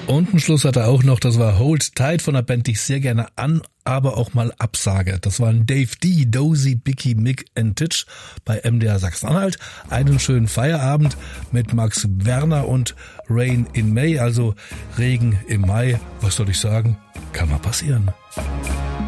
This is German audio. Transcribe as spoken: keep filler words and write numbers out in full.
Und einen Schluss hat er auch noch, das war Hold Tight von einer Band, die ich sehr gerne an, aber auch mal absage. Das waren Dave D., Dozy, Bicky, Mick and Titch bei M D R Sachsen-Anhalt. Einen schönen Feierabend mit Max Werner und Rain in May, also Regen im Mai. Was soll ich sagen? Kann mal passieren.